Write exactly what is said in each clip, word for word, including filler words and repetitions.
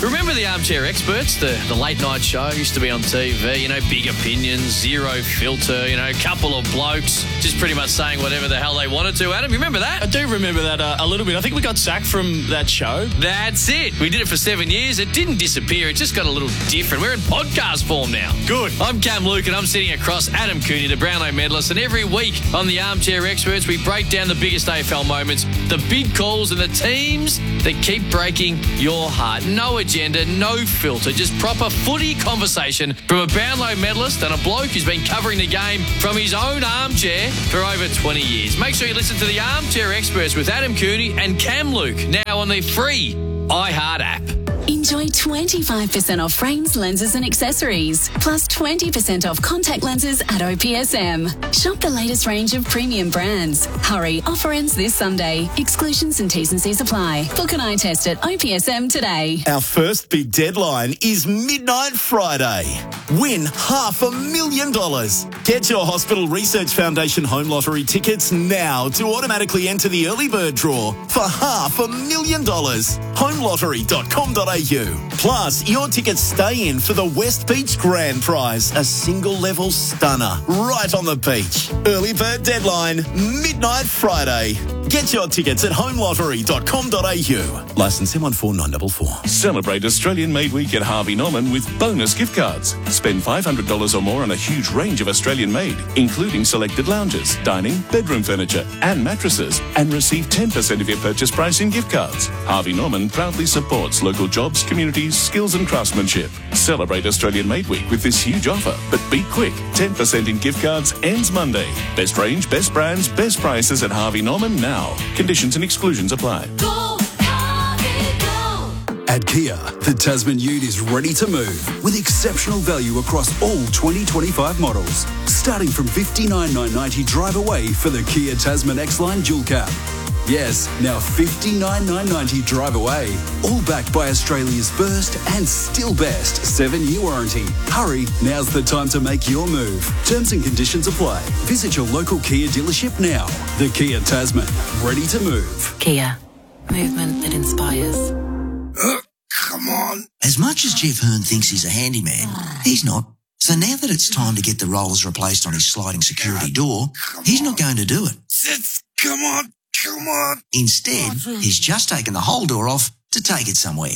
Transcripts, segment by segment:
Remember the Armchair Experts, the, the late night show used to be on T V, you know, big opinions, zero filter, you know, a couple of blokes just pretty much saying whatever the hell they wanted to. Adam, you remember that? I do remember that uh, a little bit. I think we got sacked from that show. That's it. We did it for seven years. It didn't disappear. It just got a little different. We're in podcast form now. Good. I'm Cam Luke and I'm sitting across Adam Cooney, the Brownlow medalist, and every week on the Armchair Experts, we break down the biggest A F L moments, the big calls and the teams that keep breaking your heart. No agenda, no filter, just proper footy conversation from a Brownlow medalist and a bloke who's been covering the game from his own armchair for over twenty years. Make sure you listen to the Armchair Experts with Adam Cooney and Cam Luke now on the free iHeart app. Enjoy twenty-five percent off frames, lenses and accessories, plus twenty percent off contact lenses at O P S M. Shop the latest range of premium brands. Hurry, offer ends this Sunday. Exclusions and T's and C's apply. Book an eye test at O P S M today. Our first big deadline is Midnight Friday. Win half a million dollars. Get your Hospital Research Foundation Home Lottery tickets now to automatically enter the early bird draw for half a million dollars. home lottery dot com dot a u. Plus, your tickets stay in for the West Beach Grand Prize, a single-level stunner right on the beach. Early bird deadline, Midnight Friday. Get your tickets at home lottery dot com dot a u. Licence M one four nine four four. Celebrate Australian Made Week at Harvey Norman with bonus gift cards. Spend five hundred dollars or more on a huge range of Australian made, including selected lounges, dining, bedroom furniture and mattresses, and receive ten percent of your purchase price in gift cards. Harvey Norman proudly supports local jobs, communities, skills and craftsmanship. Celebrate Australian Made Week with this huge offer, but be quick. ten percent in gift cards ends Monday. Best range, best brands, best prices at Harvey Norman now. Conditions and exclusions apply. Go, Harvey, go. At Kia, the Tasman Ute is ready to move with exceptional value across all twenty twenty-five models. Starting from fifty-nine thousand nine hundred ninety drive away for the Kia Tasman X-Line Dual Cab. Yes, now fifty-nine thousand nine hundred ninety drive away. All backed by Australia's first and still best seven-year warranty. Hurry, now's the time to make your move. Terms and conditions apply. Visit your local Kia dealership now. The Kia Tasman, ready to move. Kia, movement that inspires. Uh, come on. As much as Jeff Hearn thinks he's a handyman, he's not. So now that it's time to get the rollers replaced on his sliding security door, he's not going to do it. Come on. Come on. Instead, he's just taken the whole door off to take it somewhere.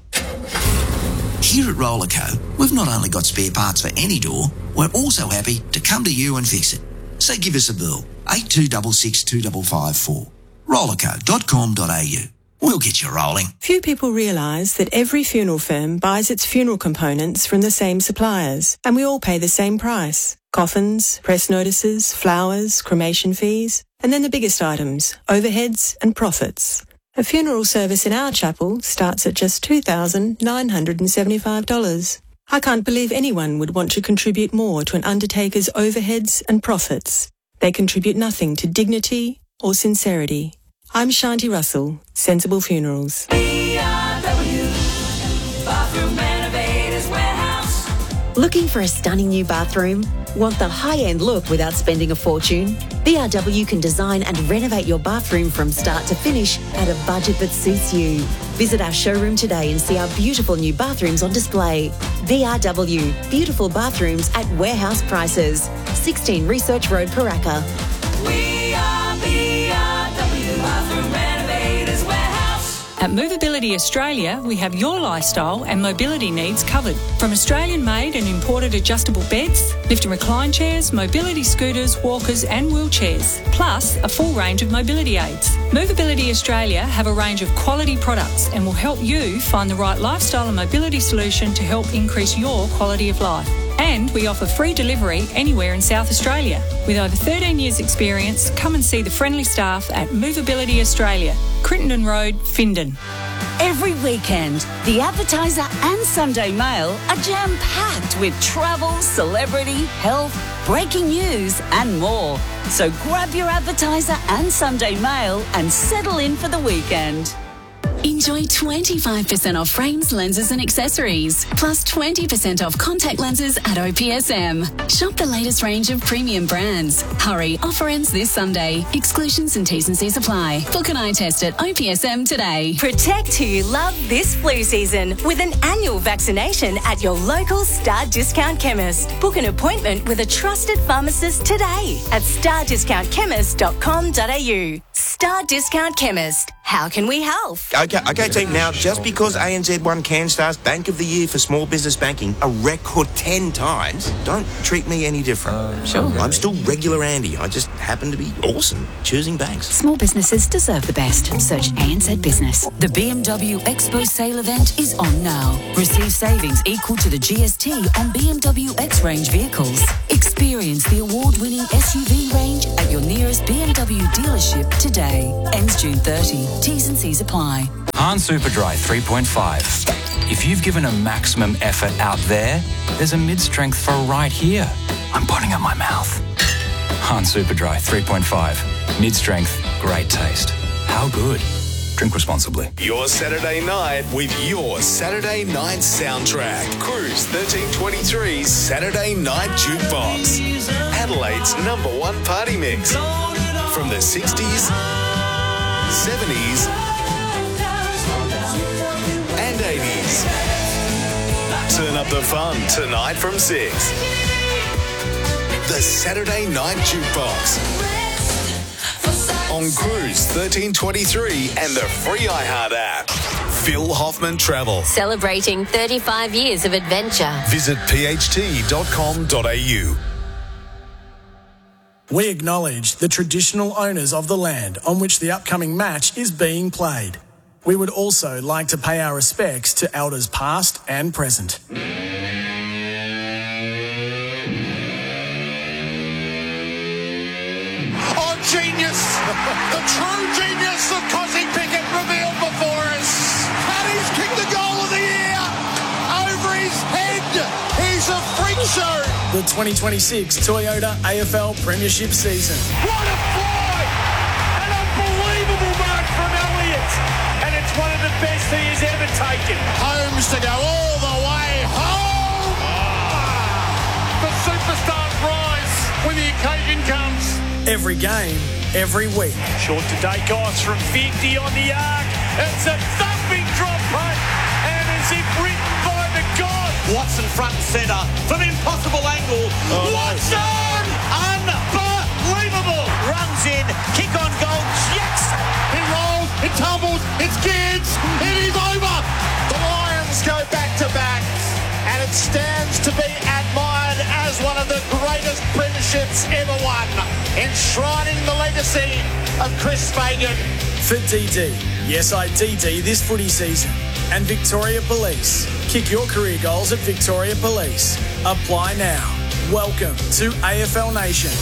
Here at Rollerco, we've not only got spare parts for any door, we're also happy to come to you and fix it. So give us a bill, eight two six six, two five five four. rollerco dot com dot a u. We'll get you rolling. Few people realise that every funeral firm buys its funeral components from the same suppliers, and we all pay the same price. Coffins, press notices, flowers, cremation fees, and then the biggest items, overheads and profits. A funeral service in our chapel starts at just two thousand nine hundred seventy-five dollars. I can't believe anyone would want to contribute more to an undertaker's overheads and profits. They contribute nothing to dignity or sincerity. I'm Shanti Russell, Sensible Funerals. B R W, Bathroom Renovators Warehouse. Looking for a stunning new bathroom? Want the high-end look without spending a fortune? B R W can design and renovate your bathroom from start to finish at a budget that suits you. Visit our showroom today and see our beautiful new bathrooms on display. B R W, beautiful bathrooms at warehouse prices. sixteen Research Road, Paraka. We are B R W, Bathroom Renovators Warehouse. At Movability Australia, we have your lifestyle and mobility needs covered. From Australian-made and imported adjustable beds, lift and recline chairs, mobility scooters, walkers and wheelchairs, plus a full range of mobility aids. Movability Australia have a range of quality products and will help you find the right lifestyle and mobility solution to help increase your quality of life. And we offer free delivery anywhere in South Australia. With over thirteen years experience, come and see the friendly staff at Movability Australia, Crittenden Road, Findon. Every weekend, the Advertiser and Sunday Mail are jam-packed with travel, celebrity, health, breaking news and more. So grab your Advertiser and Sunday Mail and settle in for the weekend. Enjoy twenty-five percent off frames, lenses and accessories, plus twenty percent off contact lenses at O P S M. Shop the latest range of premium brands. Hurry, offer ends this Sunday. Exclusions and T's and C's apply. Book an eye test at O P S M today. Protect who you love this flu season with an annual vaccination at your local Star Discount Chemist. Book an appointment with a trusted pharmacist today at star discount chemist dot com dot a u. Star Discount Chemist. How can we help? Okay, okay, team. Now, just because A N Z won CanStar's Bank of the Year for small business banking a record ten times, don't treat me any different. Uh, sure. I'm still regular Andy. I just happen to be awesome choosing banks. Small businesses deserve the best. Search A N Z Business. The B M W Expo sale event is on now. Receive savings equal to the G S T on B M W X-Range vehicles. Experience the award-winning S U V range at your nearest B M W dealership today. Ends June thirtieth. T's and C's apply. Han Superdry three point five. If you've given a maximum effort out there, there's a mid-strength for right here. I'm putting up my mouth. Han Superdry three point five. Mid-strength, great taste. How good? Drink responsibly. Your Saturday night with your Saturday night soundtrack. Cruise thirteen twenty-three's Saturday Night Jukebox. Adelaide's number one party mix. From the sixties, seventies, and eighties. Turn up the fun tonight from six. The Saturday Night Jukebox. On Cruise thirteen twenty-three and the free iHeart app. Phil Hoffman Travel. Celebrating thirty-five years of adventure. Visit p h t dot com dot a u. We acknowledge the traditional owners of the land on which the upcoming match is being played. We would also like to pay our respects to elders past and present. Oh, genius! The true genius of Cosy Pickett revealed before us. Paddy's kicked the goal of the year over his head. He's a freak show. The twenty twenty-six Toyota A F L Premiership season. What a fly! An unbelievable mark from Elliott. And it's one of the best he has ever taken. Holmes to go all the way home. Ah. The superstars rise when the occasion comes. Every game, every week. Short to Dacos from fifty on the arc. It's a thumping drop punt. And as if written by the gods. Watson front and centre from impossible angle. Oh, Watson! Unbelievable! Runs in, kick on goal. Yes! It rolls, it tumbles, it's kids. It is over. The Lions go back to back. And it stands to be admired as one of the greatest premierships ever won, enshrining the legacy of Chris Fagan. For D D, yes I D D this footy season. And Victoria Police. Kick your career goals at Victoria Police. Apply now. Welcome to A F L Nation.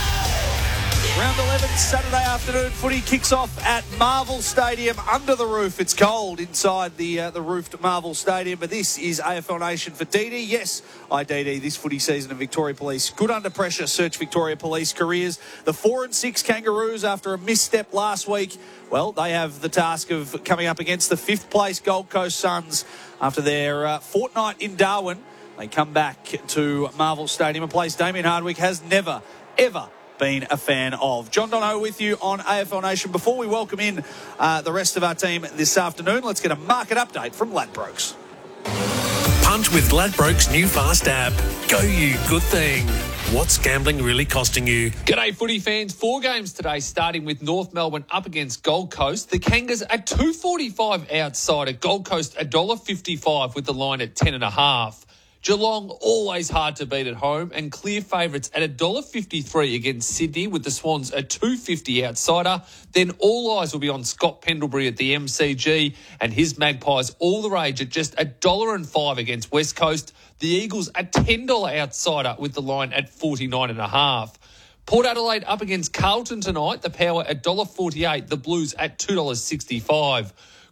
Round eleven, Saturday afternoon footy kicks off at Marvel Stadium under the roof. It's cold inside the uh, the roofed Marvel Stadium, but this is A F L Nation for D D. Yes, I D D this footy season of Victoria Police. Good under pressure, search Victoria Police careers. The four and six Kangaroos, after a misstep last week, well, they have the task of coming up against the fifth place Gold Coast Suns after their uh, fortnight in Darwin. They come back to Marvel Stadium, a place Damien Hardwick has never, ever been a fan of. John Donohoe with you on A F L Nation. Before we welcome in uh, the rest of our team this afternoon, let's get a market update from Ladbrokes. Punt with Ladbrokes' new fast app. Go you good thing. What's gambling really costing you? G'day footy fans. Four games today, starting with North Melbourne up against Gold Coast. The Kangas are two forty-five outside at Gold Coast, one dollar fifty-five with the line at ten and a half. Geelong, always hard to beat at home, and clear favourites at one dollar fifty-three against Sydney, with the Swans a two fifty outsider. Then all eyes will be on Scott Pendlebury at the M C G, and his Magpies all the rage at just one dollar five against West Coast. The Eagles a ten dollars outsider with the line at forty-nine and a half. Port Adelaide up against Carlton tonight, the Power at one dollar forty-eight, the Blues at two dollars sixty-five.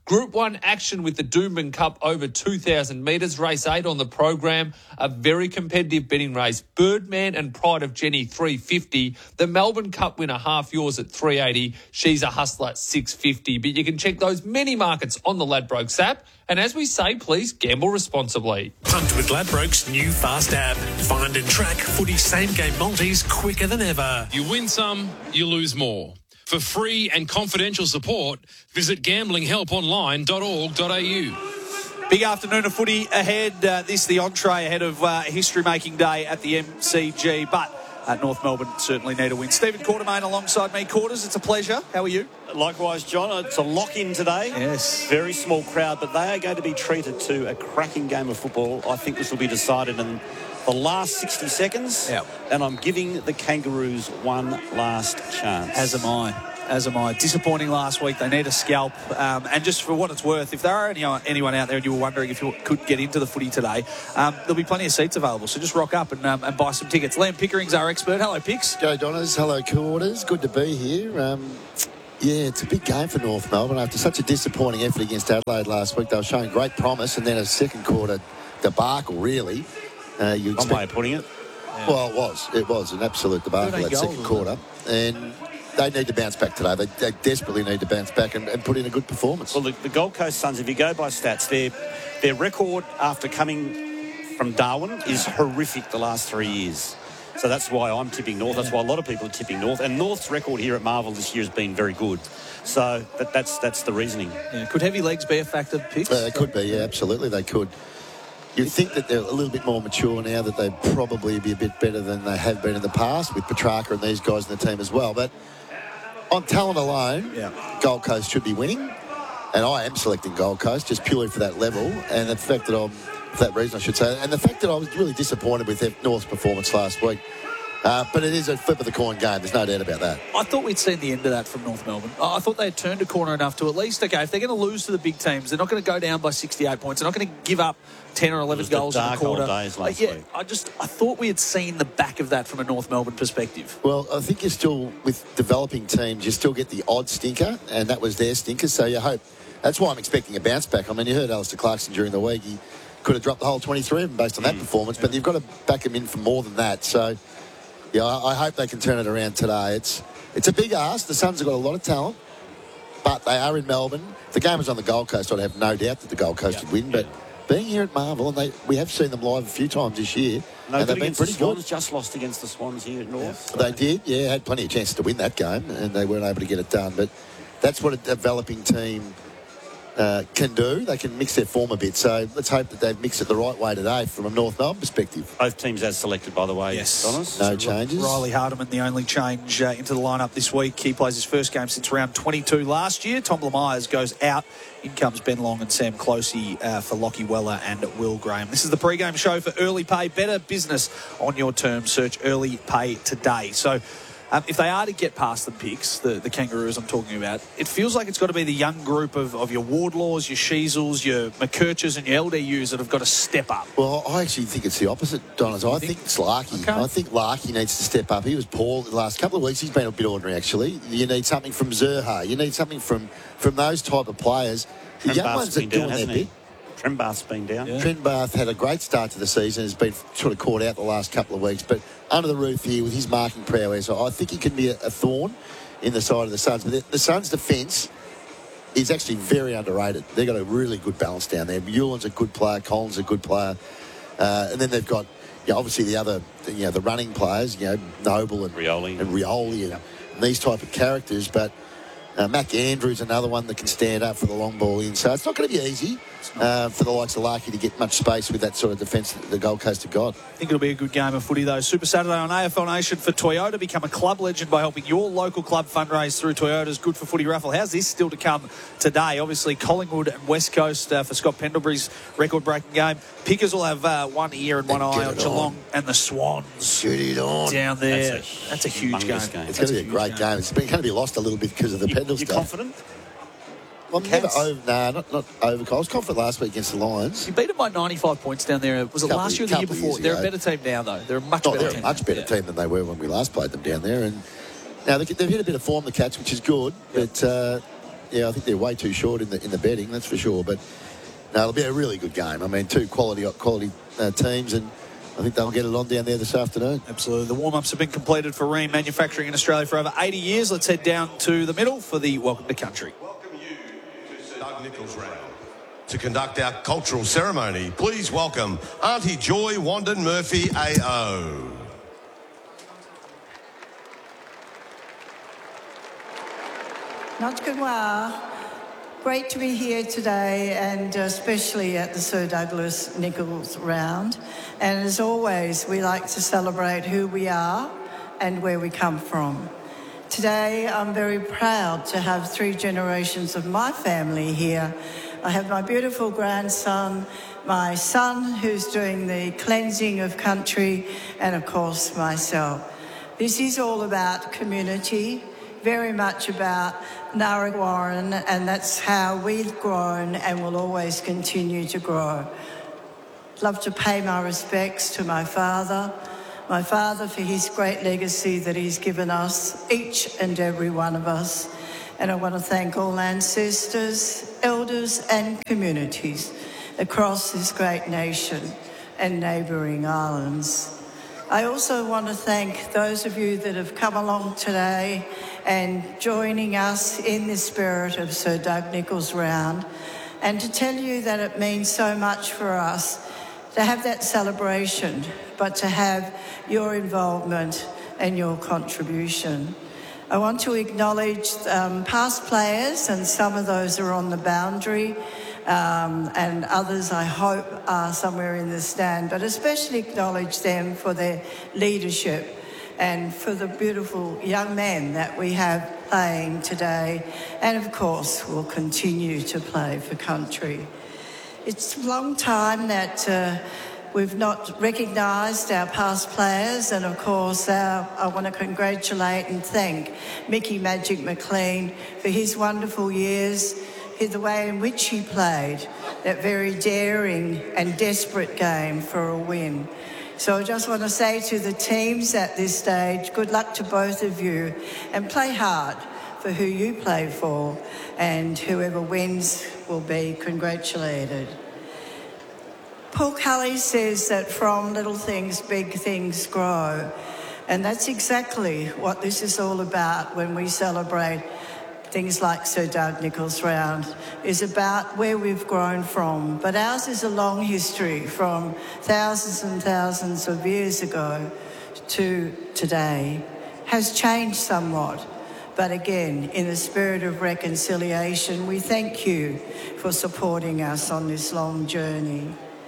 Group one action with the Doomben Cup over two thousand metres. Race eight on the program. A very competitive betting race. Birdman and Pride of Jenny, three fifty. The Melbourne Cup winner, half yours at three eighty. She's a hustler, six fifty. But you can check those many markets on the Ladbrokes app. And as we say, please gamble responsibly. Punt with Ladbrokes' new Fast app. Find and track footy same-game multis quicker than ever. You win some, you lose more. For free and confidential support, visit gambling help online dot org dot a u. Big afternoon of footy ahead. Uh, this the entree ahead of uh, history-making day at the M C G. But uh, North Melbourne certainly need a win. Stephen Quartermain alongside me. Quarters, it's a pleasure. How are you? Likewise, John. It's a lock-in today. Yes. Very small crowd, but they are going to be treated to a cracking game of football. I think this will be decided in the last sixty seconds. Yep. And I'm giving the Kangaroos one last chance. As am I. As am I. Disappointing last week. They need a scalp. Um, and just for what it's worth, if there are any, anyone out there and you were wondering if you could get into the footy today, um, there'll be plenty of seats available. So just rock up and, um, and buy some tickets. Liam Pickering's our expert. Hello, Picks. Go Donners. Hello, Quarters. Good to be here. Um, yeah, it's a big game for North Melbourne. After such a disappointing effort against Adelaide last week, they were showing great promise, and then a second quarter debacle, really. Uh, you expect... One way of putting it. Yeah. Well, it was. It was an absolute debacle that second quarter. And they need to bounce back today. They, they desperately need to bounce back and, and put in a good performance. Well, the, the Gold Coast Suns, if you go by stats, their, their record after coming from Darwin is horrific the last three years. So that's why I'm tipping North. Yeah. That's why a lot of people are tipping North. And North's record here at Marvel this year has been very good. So that, that's that's the reasoning. Yeah. Could heavy legs be a factor, Picks? Uh, they could be, yeah, absolutely they could. You'd think that they're a little bit more mature now, that they'd probably be a bit better than they have been in the past with Petrarca and these guys in the team as well. But on talent alone, yeah. Gold Coast should be winning. And I am selecting Gold Coast just purely for that level. And the fact that I'm, for that reason I should say, and the fact that I was really disappointed with North's performance last week. Uh, but it is a flip of the coin game. There's no doubt about that. I thought we'd seen the end of that from North Melbourne. I thought they had turned a corner enough to at least, okay, if they're going to lose to the big teams, they're not going to go down by sixty-eight points. They're not going to give up ten or eleven goals in the quarter. Days last uh, yeah, week. I just I thought we had seen the back of that from a North Melbourne perspective. Well, I think you're still, with developing teams, you still get the odd stinker, and that was their stinker, so you hope. That's why I'm expecting a bounce back. I mean, you heard Alistair Clarkson during the week. He could have dropped the whole twenty-three of them based on that mm. performance, but you've got to back him in for more than that. So, yeah, I, I hope they can turn it around today. It's it's a big ask. The Suns have got a lot of talent, but they are in Melbourne. If the game was on the Gold Coast, I'd have no doubt that the Gold Coast yeah. would win, but being here at Marvel, and they, we have seen them live a few times this year, no, and they've been pretty the Swans, good. Just lost against the Swans here at North. Yeah. So. They did, yeah, had plenty of chances to win that game, and they weren't able to get it done. But that's what a developing team uh, can do. They can mix their form a bit. So let's hope that they've mixed it the right way today from a North Melbourne perspective. Both teams as selected, by the way. Yes. Donners. No so changes. Riley Hardiman, the only change uh, into the lineup this week. He plays his first game since round twenty-two last year. Tom Myers goes out. In comes Ben Long and Sam Closey uh, for Lockie Weller and Will Graham. This is the pre-game show for Early Pay. Better business on your terms. Search Early Pay today. So um, if they are to get past the Picks, the, the Kangaroos I'm talking about, it feels like it's got to be the young group of, of your Wardlaws, your Sheasels, your McKerchers and your L D Us that have got to step up. Well, I actually think it's the opposite, Donners. I think, think it's Larky. Okay. I think Larky needs to step up. He was poor the last couple of weeks. He's been a bit ordinary, actually. You need something from Zerha. You need something from, from those type of players. The young ones are doing their bit. Trenbath's been down. Yeah. Trenbath had a great start to the season. Has been sort of caught out the last couple of weeks. But under the roof here with his marking prowess, I think he can be a, a thorn in the side of the Suns. But the, the Suns' defence is actually very underrated. They've got a really good balance down there. Ewan's a good player. Collins a good player. Uh, and then they've got, you know, obviously the other, you know, the running players, you know, Noble and Rioli, and, Rioli and, and these type of characters. But Uh, Mac Andrews, another one that can stand up for the long ball in. So it's not going to be easy uh, for the likes of Larky to get much space with that sort of defence that the Gold Coast have got. I think it'll be a good game of footy, though. Super Saturday on A F L Nation for Toyota. Become a club legend by helping your local club fundraise through Toyota's Good for Footy raffle. How's this still to come today? Obviously, Collingwood and West Coast uh, for Scott Pendlebury's record-breaking game. Pickers will have uh, one ear and one and eye on Geelong on. And the Swans. Get it on. Down there. That's a, That's a huge game. game. It's going to be a great game. game. It's been going to be lost a little bit because of the you, Pendle you stuff. confident? Well, I'm never over, nah, not, not over. I was confident last week against the Lions. You beat them by ninety-five points down there. Was it couple, last year or the year before? They're a better team now, though. They're a much oh, better they're team. a much better yeah. team than they were when we last played them down there. And now they, they've hit a bit of form, the Cats, which is good. Yep. But, uh, yeah, I think they're way too short in the in the betting, that's for sure. But no, it'll be a really good game. I mean, two quality quality uh, teams, and I think they'll get it on down there this afternoon. Absolutely. The warm-ups have been completed for Rheem Manufacturing in Australia for over eighty years. Let's head down to the middle for the Welcome to Country. Doug Nichols round. To conduct our cultural ceremony, please welcome Auntie Joy Wandon Murphy A O. Notchkawar, great to be here today, and especially at the Sir Douglas Nichols round. And as always, we like to celebrate who we are and where we come from. Today, I'm very proud to have three generations of my family here. I have my beautiful grandson, my son who's doing the cleansing of country, and of course myself. This is all about community, very much about Narrawarren, and that's how we've grown and will always continue to grow. Love to pay my respects to my father, my father for his great legacy that he's given us, each and every one of us. And I want to thank all ancestors, elders and communities across this great nation and neighbouring islands. I also want to thank those of you that have come along today and joining us in the spirit of Sir Doug Nichols round, and to tell you that it means so much for us to have that celebration, but to have your involvement and your contribution. I want to acknowledge um, past players, and some of those are on the boundary, um, and others I hope are somewhere in the stand, but especially acknowledge them for their leadership and for the beautiful young men that we have playing today, and of course will continue to play for country. It's a long time that uh, we've not recognised our past players, and of course our, I want to congratulate and thank Mickey Magic McLean for his wonderful years, the way in which he played that very daring and desperate game for a win. So I just want to say to the teams at this stage, good luck to both of you, and play hard for who you play for, and whoever wins will be congratulated. Paul Cully says that from little things, big things grow. And that's exactly what this is all about when we celebrate things like Sir Doug Nichols round, is about where we've grown from. But ours is a long history from thousands and thousands of years ago to today. Has changed somewhat. But again, in the spirit of reconciliation, we thank you for supporting us on this long journey.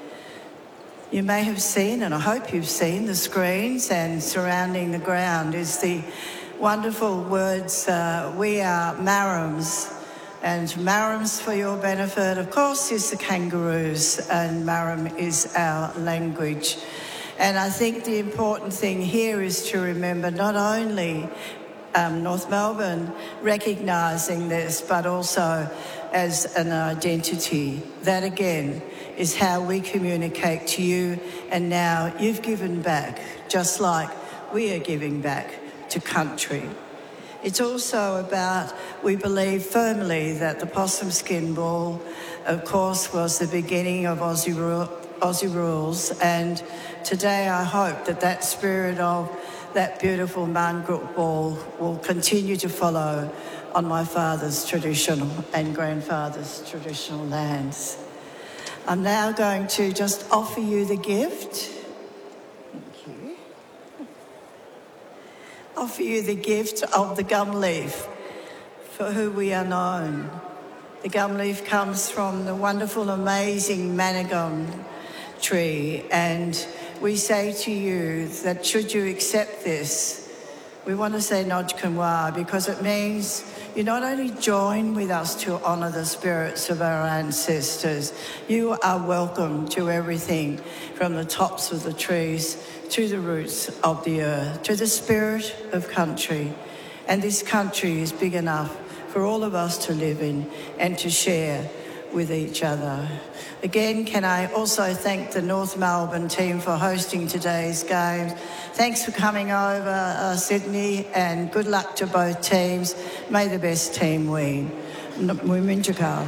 You may have seen, and I hope you've seen, the screens, and surrounding the ground is the wonderful words, uh, we are Marams. And Marams, for your benefit, of course, is the kangaroos, and Maram is our language. And I think the important thing here is to remember not only um, North Melbourne recognising this, but also as an identity. That, again, is how we communicate to you, and now you've given back, just like we are giving back to country. It's also about, we believe firmly that the possum skin ball, of course, was the beginning of Aussie, ru- Aussie rules, and today I hope that that spirit of that beautiful Marngrook ball will continue to follow on my father's traditional and grandfather's traditional lands. I'm now going to just offer you the gift. Offer you the gift of the gum leaf, for who we are known. The gum leaf comes from the wonderful, amazing Manigum tree, and we say to you that should you accept this, we want to say Nodj Kunwa, because it means you not only join with us to honour the spirits of our ancestors, you are welcome to everything from the tops of the trees to the roots of the earth, to the spirit of country. And this country is big enough for all of us to live in and to share with each other. Again, can I also thank the North Melbourne team for hosting today's games. Thanks for coming over, uh, Sydney, and good luck to both teams. May the best team win. Mumindrakal.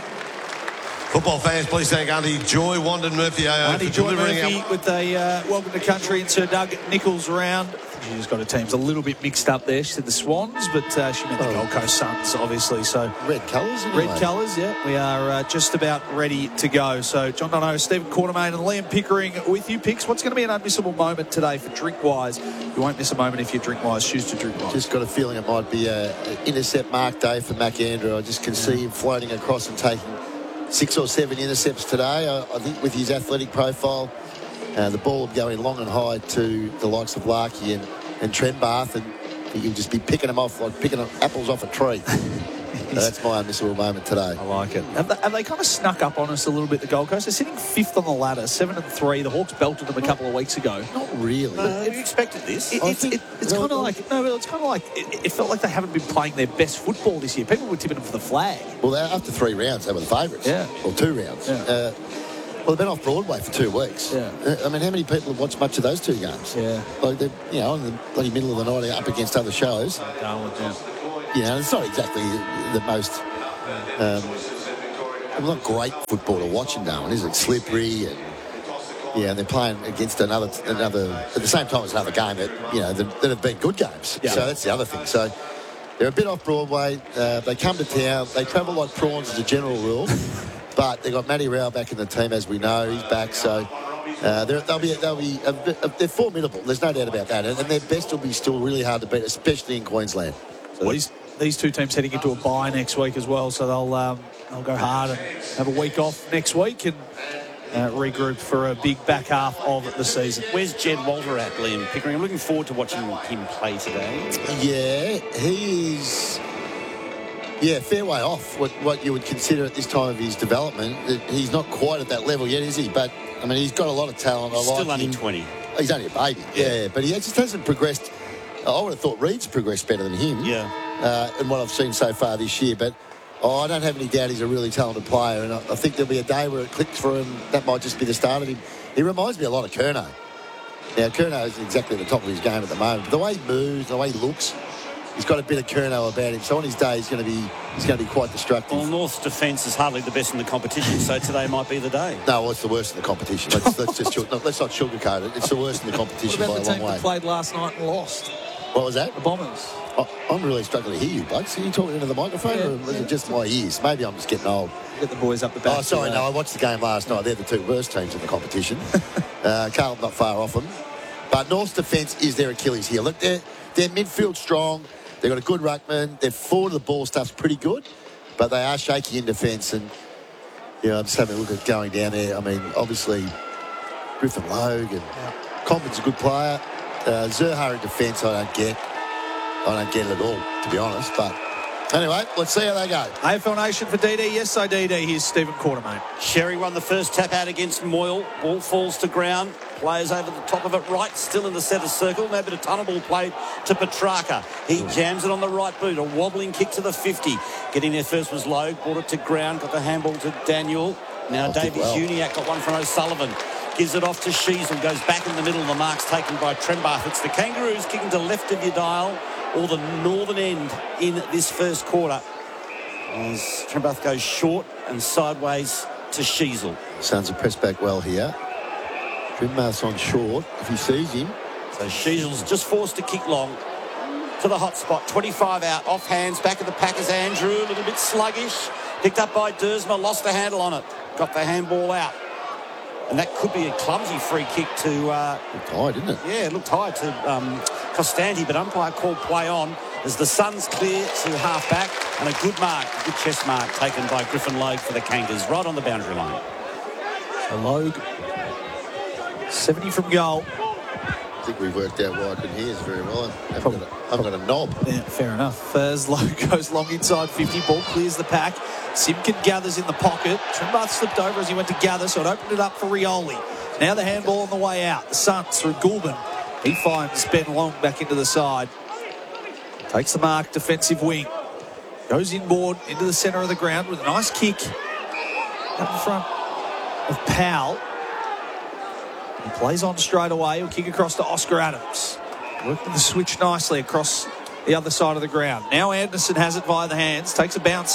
Football fans, please thank Auntie Joy Wandon Murphy A O Auntie for Joy delivering Murphy our... with a uh, welcome to country and Sir Doug Nichols round. She's got her teams a little bit mixed up there. She said the Swans, but uh, she meant the Gold Coast Suns, obviously. So red colours, anyway. Red colours, yeah. We are uh, just about ready to go. So John Dono, Stephen Quartermain and Liam Pickering with you. Picks, what's going to be an unmissable moment today for Drinkwise? You won't miss a moment if you Drinkwise. Choose to Drinkwise. Just got a feeling it might be an intercept mark day for Mac Andrew. I just can see him floating across and taking six or seven intercepts today. I, I think with his athletic profile, uh, the ball will go in long and high to the likes of Larkey and and Trenbath, and you'll just be picking them off like picking apples off a tree. So that's my unmissable moment today. I like it. Have they, have they kind of snuck up on us a little bit, the Gold Coast? They're sitting fifth on the ladder, seven and three. The Hawks belted them a couple of weeks ago. Not really. No, you expected this. It, it's it, it's kind of like no, it's kind of like it, it felt like they haven't been playing their best football this year. People were tipping them for the flag. Well, after three rounds, they were the favourites. Yeah, or two rounds. Yeah. Uh, Well, they've been off Broadway for two weeks. Yeah. I mean, how many people have watched much of those two games? Yeah. Like, they're, you know, in the bloody middle of the night up against other shows. Darwin, yeah. You know, it's not exactly the most, um, well, not great football to watch in Darwin, is it? Slippery and, yeah, and they're playing against another, another at the same time as another game that, you know, that, that have been good games. Yeah. So that's the other thing. So they're a bit off Broadway. Uh, they come to town. They travel like prawns as a general rule. But they've got Matty Rowell back in the team, as we know. He's back, so uh, they'll be they'll be uh, they're formidable. There's no doubt about that, and, and their best will be still really hard to beat, especially in Queensland. So these these two teams heading into a bye next week as well, so they'll um, they'll go hard and have a week off next week and uh, regroup for a big back half of the season. Where's Jed Walter at, Liam Pickering? I'm looking forward to watching him play today. Yeah, he is. Yeah, fair way off what, what you would consider at this time of his development. He's not quite at that level yet, is he? But, I mean, he's got a lot of talent. I Still like only him. twenty. He's only a baby, yeah. yeah but he just hasn't progressed. I would have thought Reed's progressed better than him. Yeah. Uh, in what I've seen so far this year. But oh, I don't have any doubt he's a really talented player. And I, I think there'll be a day where it clicks for him. That might just be the start of him. He reminds me a lot of Curnow. Now, Curnow is exactly at the top of his game at the moment. But the way he moves, the way he looks, he's got a bit of Curnow about him, so on his day he's going to be he's going to be quite destructive. Well, North's defence is hardly the best in the competition, so today might be the day. No, well, it's the worst in the competition. Let's, let's just no, let's not sugarcoat it. It's the worst in the competition by a long way. What about the team that played last night and lost? What was that? The Bombers. I, I'm really struggling to hear you, Bugs. Are you talking into the microphone, yeah, or is yeah. it just my ears? Maybe I'm just getting old. Get the boys up the back. Oh, sorry, no, I watched the game last night. They're the two worst teams in the competition. uh, Carlton not far off them. But North's defence is their Achilles heel. Look, they're, they're midfield strong. They've got a good ruckman. Their forward of the ball stuff's pretty good, but they are shaky in defence. And, you know, I'm just having a look at going down there. I mean, obviously, Griffin Logue and yeah. Compton's a good player. Uh, Zerha in defence, I don't get. I don't get it at all, to be honest. But anyway, let's see how they go. A F L Nation for D D. Yes, I D D. Here's Stephen Quartermain. Sherry won the first tap out against Moyle. Ball falls to ground. Players over the top of it, right, still in the centre circle. Now a bit of tunnel ball played to Petrarca. He jams it on the right boot. A wobbling kick to the fifty. Getting there first was Logue. Brought it to ground. Got the handball to Daniel. Now Davies well. Uniac got one from O'Sullivan. Gives it off to Sheasel. Goes back in the middle. The mark's taken by Trenbath. It's the Kangaroos kicking to left of your dial, or the northern end in this first quarter. As Trenbath goes short and sideways to Sheasel. Suns are pressed back well here. Trenbath's on short if he sees him. So Sheasel's just forced to kick long to the hot spot. twenty-five out, off hands, back of the Packers. Andrew, a little bit sluggish. Picked up by Dersma, lost the handle on it. Got the handball out. And that could be a clumsy free kick to... Uh, looked high, didn't it? Yeah, it looked high to um, Costanti, but umpire called play on as the Suns clear to half back, and a good mark, a good chest mark taken by Griffin Logue for the Kangas, right on the boundary line. So Logue, seventy from goal. I think we've worked out why I couldn't hear us very well. I haven't, got a, I haven't got a knob. Yeah, fair enough. As Logue goes long inside fifty, ball clears the pack. Simpkin gathers in the pocket. Trenbath slipped over as he went to gather, so it opened it up for Rioli. Now the handball on the way out. The Suns through Goulburn. He finds Ben Long back into the side. Takes the mark, defensive wing. Goes inboard into the centre of the ground with a nice kick out in front of Powell. He plays on straight away. He'll kick across to Oscar Adams. Working the switch nicely across the other side of the ground. Now Anderson has it via the hands. Takes a bounce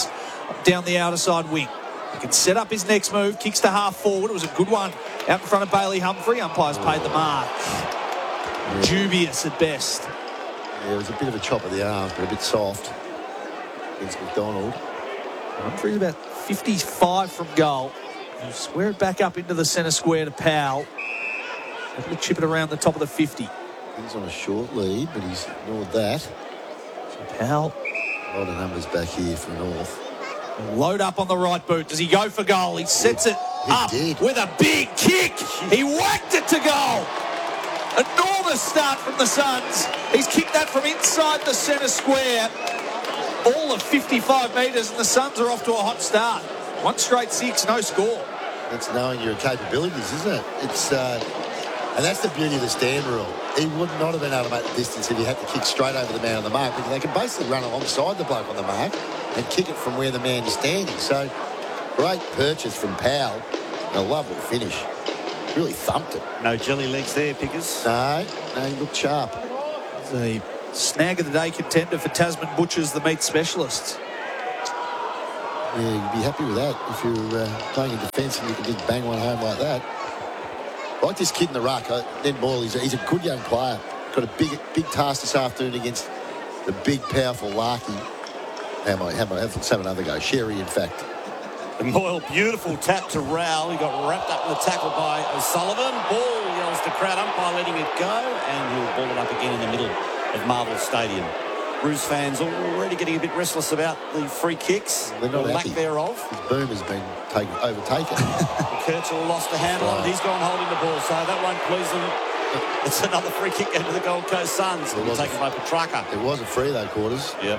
down the outer side wing. He can set up his next move, kicks to half forward. It was a good one out in front of Bailey Humphrey. Umpires paid the mark. Yeah. Dubious at best. Yeah, it was a bit of a chop of the arm, but a bit soft against McDonald. Humphrey's about fifty-five from goal. He'll square it back up into the centre square to Powell. Able to chip it around the top of the fifty. He's on a short lead, but he's ignored that. So Powell. A lot of numbers back here for North. Load up on the right boot. Does he go for goal? He sets it he up did. with a big kick. He whacked it to goal. Enormous start from the Suns. He's kicked that from inside the centre square. All of fifty-five metres, and the Suns are off to a hot start. One straight six, no score. That's knowing your capabilities, isn't it? It's uh, and that's the beauty of the stand rule. He would not have been able to make the distance if he had to kick straight over the man on the mark, because they can basically run alongside the bloke on the mark and kick it from where the man is standing. So, great purchase from Powell. And a lovely finish. Really thumped it. No jelly legs there, Pickers. No, no, he looked sharp. The snag of the day contender for Tasman Butchers, the meat specialists. Yeah, you'd be happy with that if you're uh, playing in defence and you can just bang one home like that. I like this kid in the ruck, uh, Ned Boyle. He's a, he's a good young player. Got a big big task this afternoon against the big, powerful Larky. How am I, how am I, let's have another go. Sherry, in fact. And Boyle, beautiful tap to Rowell. He got wrapped up in the tackle by O'Sullivan. Ball yells to crowd umpire, letting it go, and he'll ball it up again in the middle of Marvel Stadium. Roos fans already getting a bit restless about the free kicks, They're not the lack happy. thereof. His boom has been taken, overtaken. Kurtzell lost the handle on it. He's gone holding the ball, so that won't please them. It's another free kick into the Gold Coast Suns. It'll be taken by Petrarca. It was a free, though, Quarters. Yep.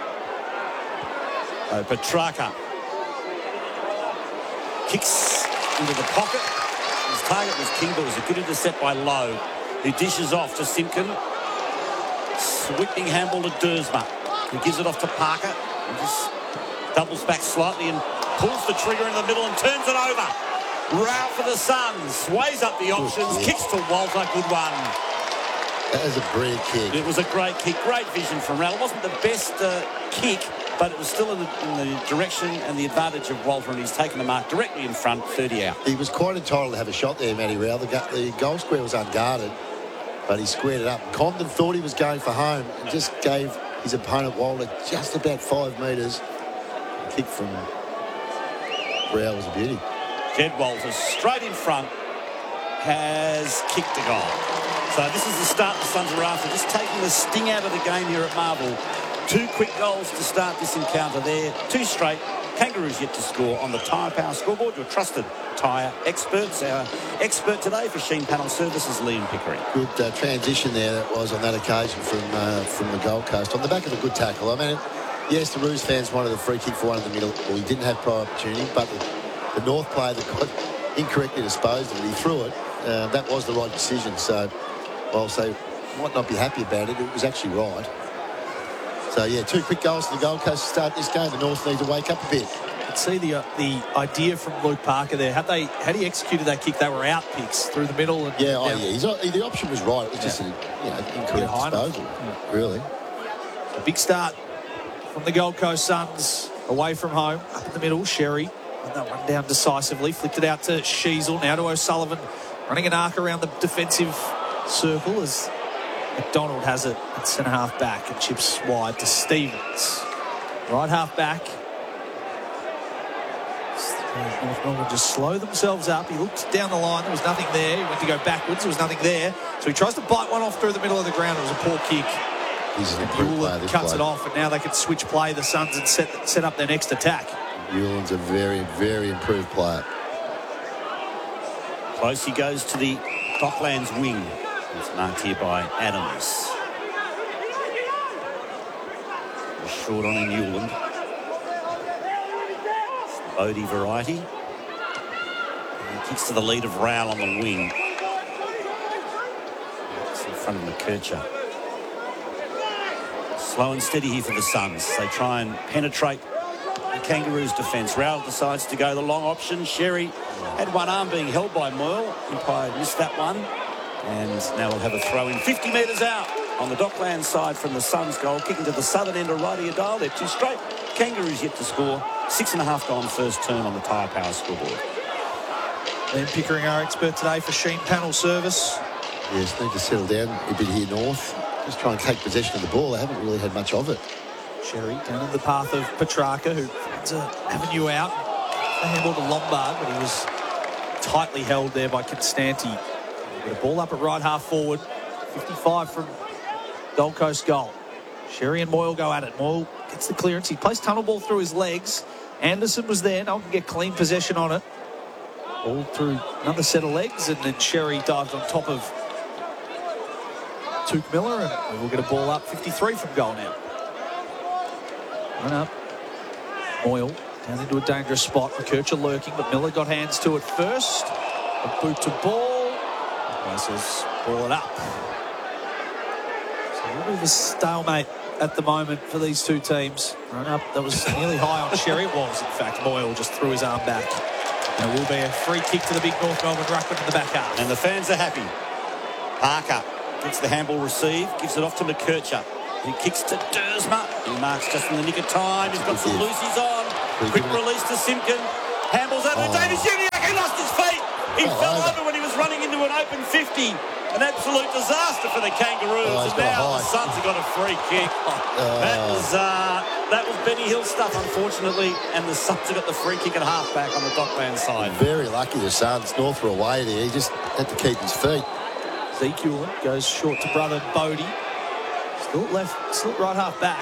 Uh, Petrarca kicks into the pocket. His target was King, but it was a good intercept by Lowe, who dishes off to Simpkin. Sweeping handball to Dersma, who gives it off to Parker, and just doubles back slightly and pulls the trigger in the middle and turns it over. Row for the Suns, weighs up the options, kicks to Walter, good one. That was a brilliant kick. It was a great kick, great vision from Rowell. It wasn't the best uh, kick, but it was still in the, in the direction and the advantage of Walter, and he's taken the mark directly in front, thirty out. He was quite entitled to have a shot there, Matty Rowell. The, go- the goal square was unguarded, but he squared it up. Comden thought he was going for home and just gave his opponent Walter just about five metres. The kick from Rowell was a beauty. Jed Walters, straight in front, has kicked a goal. So this is the start the Suns are after, just taking the sting out of the game here at Marvel. Two quick goals to start this encounter there. Two straight. Kangaroos yet to score on the Tyre Power scoreboard. Your trusted tyre experts. Our expert today for Sheen Panel Services, Liam Pickering. Good uh, transition there that was on that occasion from uh, from the Gold Coast. On the back of a good tackle. I mean, it, yes, the Roos fans wanted a free kick for one in the middle. Well, he didn't have prior opportunity, but the, the North player that got incorrectly disposed of it, he threw it. Uh, that was the right decision. So, whilst they might not be happy about it, it was actually right. So, yeah, two quick goals to the Gold Coast to start this game. The North need to wake up a bit. You could see the uh, the idea from Luke Parker there. Had they had he executed that kick, they were out picks through the middle. And yeah, oh, yeah. He's, the option was right. It was just yeah. a you know, incorrect disposal, yeah. really. A big start from the Gold Coast Suns away from home. Up in the middle, Sherry. And that one down decisively. Flicked it out to Sheasel. Now to O'Sullivan. Running an arc around the defensive circle as McDonald has it at centre half back and chips wide to Stevens. Right half back. North Melbourne just slow themselves up. He looked down the line. There was nothing there. He went to go backwards. There was nothing there. So he tries to bite one off through the middle of the ground. It was a poor kick. He's an improved player. Cuts player. it off, and now they can switch play, the Suns, and set, set up their next attack. Newland's a very, very improved player. Close he goes to the Docklands wing. It's marked here by Adams. Short on in Newland. Bodie variety. And he kicks to the lead of Rowell on the wing. It's in front of McKercher. Slow and steady here for the Suns. They try and penetrate the Kangaroos' defence. Rowell decides to go the long option. Sherry had one arm being held by Moyle. Umpire missed that one. And now we'll have a throw in fifty metres out on the Docklands side from the Suns goal. Kicking to the southern end of Righty Adile. They're two straight. Kangaroos yet to score. Six and a half gone first term on the Tyre Power scoreboard. Then Pickering, our expert today for Sheen Panel Service. Yes, need to settle down a bit here north. Just try and take possession of the ball. They haven't really had much of it. Sherry down in the path of Petrarca, who finds an avenue out. The handball to Lombard, but he was tightly held there by Constanti. The ball up at right half forward. fifty-five from Gold Coast goal. Sherry and Moyle go at it. Moyle gets the clearance. He plays tunnel ball through his legs. Anderson was there. No one can get clean possession on it. Ball through another set of legs, and then Sherry dives on top of Tuke Miller, and we'll get a ball up. fifty-three from goal now. Run up. Moyle down into a dangerous spot. McKercher lurking, but Miller got hands to it first. A boot to ball. Says ball it up. So a little bit of a stalemate at the moment for these two teams. Run up. That was nearly high on Sherry. It was, in fact. Moyle just threw his arm back. And it will be a free kick to the big North Melbourne ruckman in the back half. And the fans are happy. Parker gets the handball received, gives it off to McKercher. He kicks to Dersma. He marks just in the nick of time. He's got some loosies on. Quick release to Simpkin. Handballs over to Davis Uniac. He lost his feet. He Oh, fell over. over when he was running into an open fifty. An absolute disaster for the Kangaroos. Oh, he's and got a now the high. Suns have got a free kick. That was uh, that was Benny Hill stuff, unfortunately. And the Suns have got the free kick at half-back on the Dockland side. Very lucky the Suns. North were away there. He just had to keep his feet. Zeke Hewlett goes short to brother Bodie. Still left, still right half back.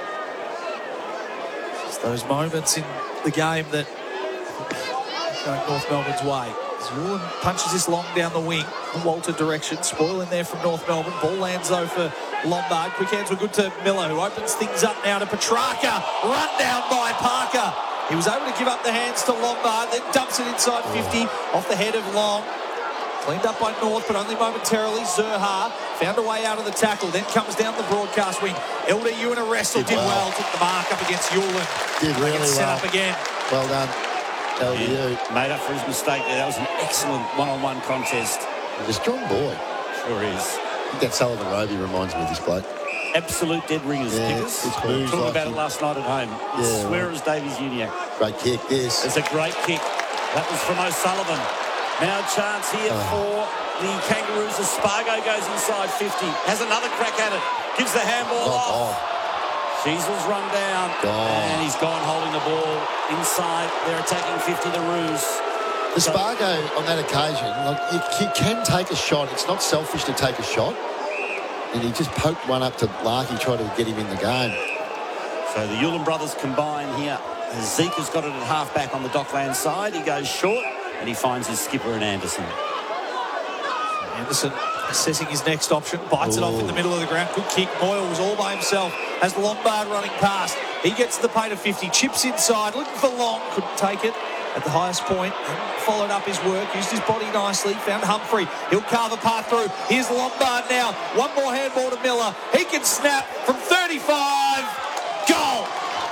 It's those moments in the game that going North Melbourne's way. Hewlett punches this long down the wing, the Walter direction. Spoil in there from North Melbourne. Ball lands though for Lombard. Quick hands were good to Miller, who opens things up now to Petrarca. Run down by Parker. He was able to give up the hands to Lombard, then dumps it inside fifty off the head of Long. Cleaned up by North, but only momentarily. Zerha found a way out of the tackle, then comes down the broadcast wing. Elder Ewan a wrestle, did, Did well. well. Took the mark up against Hewlett. Did really well. Set up again. Well done. L D U. Yeah, made up for his mistake there. That was an excellent one-on-one contest. He's a strong boy. Sure is. I think that Sullivan Roby reminds me of this bloke. Absolute dead ringers, Yeah, kickers. it's We were moves talking like about him. it last night at home. It's Yeah, swear right. as Davies Uniac. Great kick, this. It's a great kick. That was from O'Sullivan. Now a chance here Oh. for the Kangaroos. Espargo goes inside fifty. Has another crack at it. Gives the handball Oh, off. oh. Sheasel's run down. Gone. And he's gone holding the ball inside. They're attacking fifty the Roos. The Spargo on that occasion, like you, you can take a shot. It's not selfish to take a shot. And he just poked one up to Larky, tried to get him in the game. So the Yulin brothers combine here. Zeke has got it at half-back on the Dockland side. He goes short and he finds his skipper in Anderson. Anderson assessing his next option, bites it off in the middle of the ground. Good kick. Moyle was all by himself as Lombard running past. He gets to the paint of fifty, chips inside, looking for Long, couldn't take it at the highest point, and followed up his work, used his body nicely, found Humphrey. He'll carve a path through. Here's Lombard now. One more handball to Miller. He can snap from thirty-five. Goal!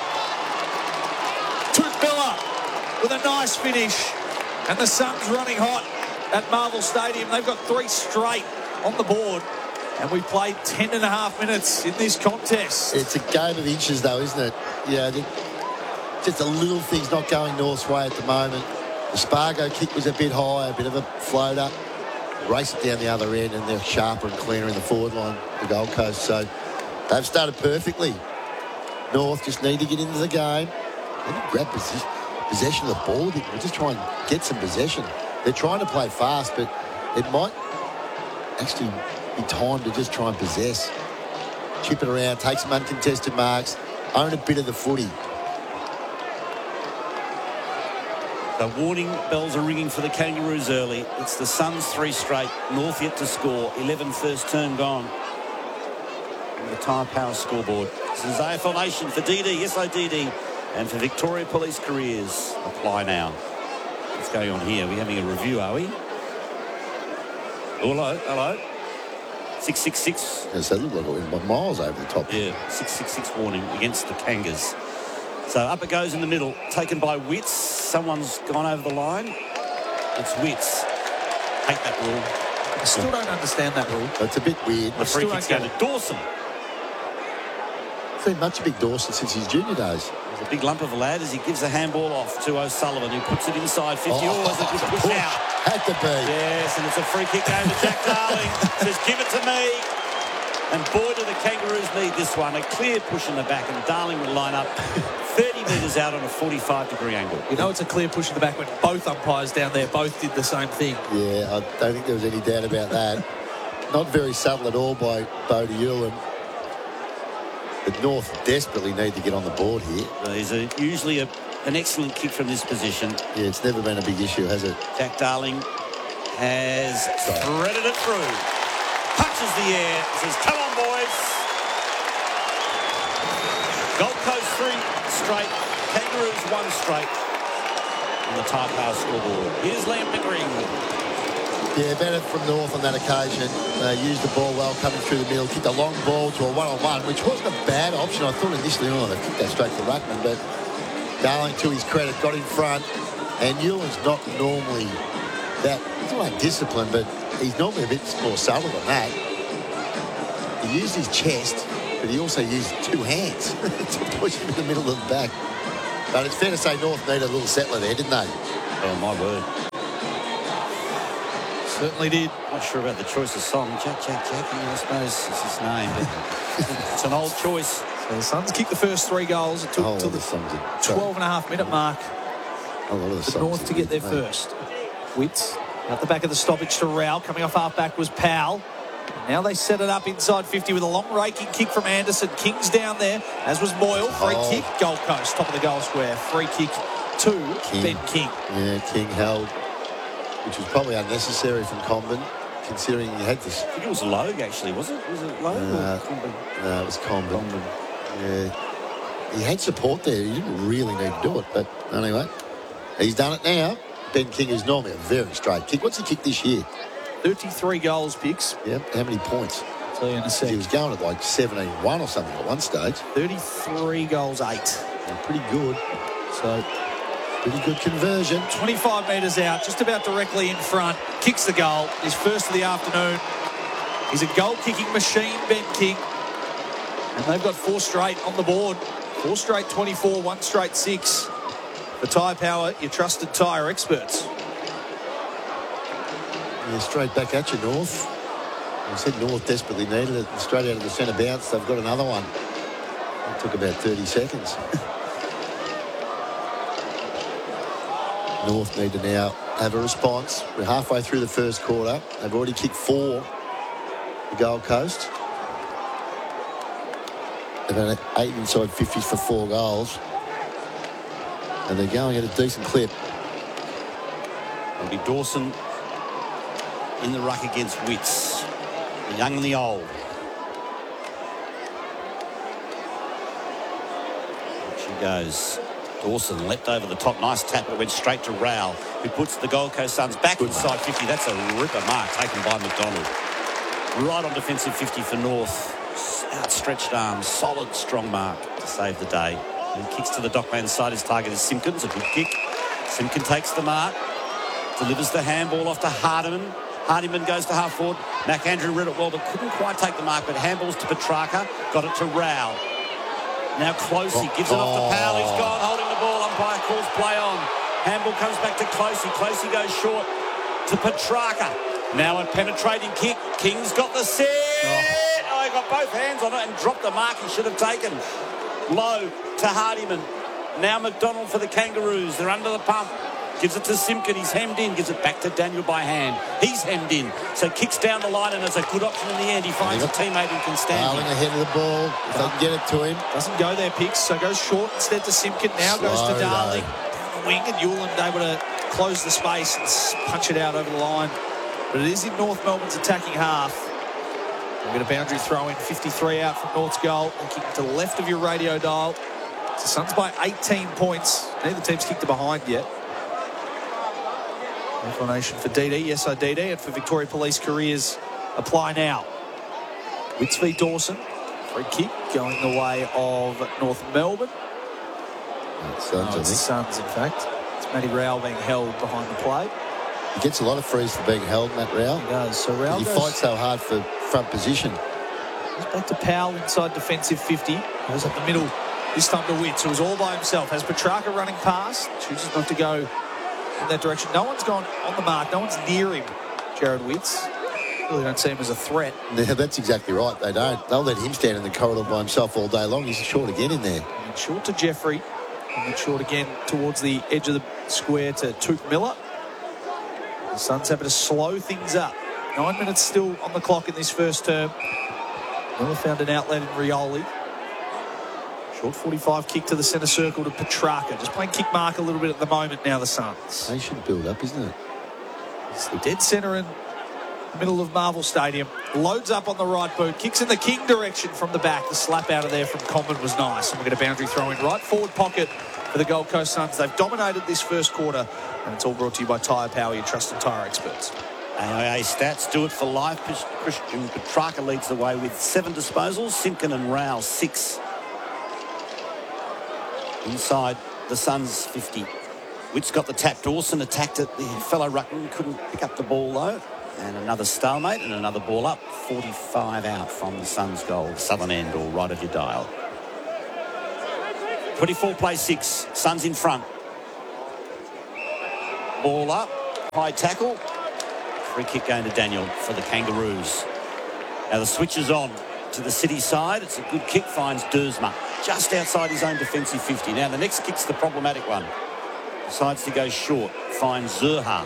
Tuke Miller with a nice finish. And the Suns running hot at Marvel Stadium. They've got three straight on the board. And we played ten and a half minutes in this contest. It's a game of inches, though, isn't it? Yeah, the, just a little thing's not going North's way at the moment. The Spargo kick was a bit high, a bit of a float up. Race it down the other end, and they're sharper and cleaner in the forward line, the Gold Coast. So they've started perfectly. North just need to get into the game. They need to grab posi- possession of the ball a bit. We'll just try and get some possession. They're trying to play fast, but it might actually be time to just try and possess. Chip it around, take some uncontested marks, own a bit of the footy. The warning bells are ringing for the Kangaroos early. It's the Suns three straight. North yet to score. eleven first term gone. And the Tyre Power scoreboard. This is A F L Nation for D D. Yes, I D D. And for Victoria Police Careers. Apply now. What's going on here? We're having a review, are we? Hello, hello. six six six. Yes, that looked like it went miles over the top. Yeah, six six six warning against the Kangas. So up it goes in the middle, taken by Witts. Someone's gone over the line. It's Witts. Take that rule. I still don't understand that rule. It's a bit weird. The free kick's going to Dawson. He's been much a big Dawson since his junior days. He's a big lump of a lad as he gives the handball off to O'Sullivan, who puts it inside fifty. Oh, oh, a good push, push out. Had to be. Yes, and it's a free kick going to Jack Darling. Says, give it to me. And boy, do the Kangaroos need this one. A clear push in the back, and Darling would line up thirty metres out on a forty-five degree angle. You know it's a clear push in the back when both umpires down there both did the same thing. Yeah, I don't think there was any doubt about that. Not very subtle at all by Bodie Ulan. But North desperately need to get on the board here. There's a, usually a, an excellent kick from this position. Yeah, it's never been a big issue, has it? Jack Darling has Sorry. threaded it through. Punches the air. Says, come on, boys. Gold Coast three straight. Kangaroos one straight on the Taipower scoreboard. Here's Liam Pickering. Yeah, better from North on that occasion. They used the ball well coming through the middle. Kicked a long ball to a one-on-one, which wasn't a bad option. I thought initially, oh, they kicked that straight to Ruckman, but Darling, to his credit, got in front. And Ewan's not normally that, he's not like disciplined, but he's normally a bit more subtle than that. He used his chest, but he also used two hands to push him in the middle of the back. But it's fair to say North needed a little settler there, didn't they? Oh, my word. Certainly did. Not sure about the choice of song. Jack, Jack, Jackie, I suppose is his name. But it's an old choice. So the Suns kicked the first three goals. It took oh, till the, the twelve and a half minute mark for North to get there mate. first. Witts out the back of the stoppage to Rao. Coming off half back was Powell. Now they set it up inside fifty with a long raking kick from Anderson. King's down there, as was Moyle. Free oh. kick, Gold Coast, top of the goal square. Free kick to King. Ben King. Yeah, King held, which was probably unnecessary from Comben, considering he had this. I think it was Logue, actually, was it? Was it Logue uh, or Comben? No, it was Comben. Comben. Yeah. He had support there. He didn't really need to do it, but anyway, he's done it now. Ben King is normally a very straight kick. What's he kicked this year? thirty-three goals, Picks. Yep. How many points? I'll tell you in a sec. He was going at like seventeen one or something at one stage. thirty-three goals, eight. Yeah, pretty good. So, pretty good conversion. twenty-five metres out, just about directly in front. Kicks the goal. His first of the afternoon. He's a goal-kicking machine, Ben King. And they've got four straight on the board. Four straight twenty-four, one straight six. For Taipower, your trusted tyre experts. Yeah, straight back at you, North. I said North desperately needed it. Straight out of the centre bounce, they've got another one. It took about thirty seconds. North need to now have a response. We're halfway through the first quarter. They've already kicked four, the Gold Coast. They've had eight inside fifties for four goals. And they're going at a decent clip. It'll be Dawson in the ruck against Witts. The young and the old. There she goes. Dawson leapt over the top. Nice tap, but it went straight to Rowell, who puts the Gold Coast Suns back Good inside mark. fifty. That's a ripper mark taken by McDonald. Right on defensive fifty for North. Outstretched arms. Solid, strong mark to save the day. And kicks to the Docklands side. His target is Simpkins. A good kick. Simpkin takes the mark. Delivers the handball off to Hardiman. Hardiman goes to half forward. McAndrew read it well, but couldn't quite take the mark. But handballs to Petrarca. Got it to Rowell. Now Closey oh, gives it off to Powell. He's gone holding the ball. Umpire calls play on. Handball comes back to Closey. Closey goes short to Petrarca. Now a penetrating kick. King's got the set. Oh. oh, he got both hands on it and dropped the mark he should have taken. Low to Hardiman. Now McDonald for the Kangaroos. They're under the pump. Gives it to Simpkin. He's hemmed in. Gives it back to Daniel by hand. He's hemmed in. So kicks down the line and it's a good option in the end. He finds a teammate who can stand Darling him. ahead of the ball. If they can get it to him. Doesn't go there, Picks. So goes short instead to Simpkin. Now Slow goes to Darling. Though. Down the wing, and Ulan able to close the space and punch it out over the line. But it is in North Melbourne's attacking half. We've got a boundary throw in. fifty-three out from North's goal. And kicking to the left of your radio dial. So Suns by eighteen points. Neither team's kicked it behind yet. Inclination for D D. Yes, I D D. And for Victoria Police careers apply now. Witts v Dawson. Free kick going the way of North Melbourne. Suns, oh, it's Suns, in fact. It's Matty Rowell being held behind the plate. He gets a lot of frees for being held, Matt Rowell. He does. So Rowell He goes, fights so hard for front position. Goes back to Powell inside defensive fifty. Goes up the middle, this time to Witts, who was all by himself. Has Petrarca running past, chooses not to go in that direction. No one's gone on the mark, no one's near him, Jared Witts. Really don't see him as a threat. Yeah, that's exactly right. They don't. They'll let him stand in the corridor by himself all day long. He's short again in there. And short to Jeffrey. And then short again towards the edge of the square to Touk Miller. The Suns having to slow things up. Nine minutes still on the clock in this first term. Miller found an outlet in Rioli. Short forty-five kick to the centre circle to Petrarca. Just playing kick mark a little bit at the moment now, the Suns. They should build up, isn't it? It's the dead centre in the middle of Marvel Stadium. Loads up on the right boot. Kicks in the King direction from the back. The slap out of there from Common was nice. And we get a boundary throw in right forward pocket for the Gold Coast Suns. They've dominated this first quarter. And it's all brought to you by Tyre Power, your trusted tyre experts. A I A stats do it for life. Christian Petrarca leads the way with seven disposals. Simpkin and Rao, six. Inside the Suns, fifty. Witts got the tap. Dawson attacked it. The fellow ruckman couldn't pick up the ball, though. And another stalemate and another ball up. forty-five out from the Suns' goal. Southern end or right of your dial. twenty-four play six. Suns in front. Ball up. High tackle. Free kick going to Daniel for the Kangaroos. Now the switch is on to the City side. It's a good kick. Finds Dersma just outside his own defensive fifty. Now the next kick's the problematic one. Decides to go short. Finds Zurha.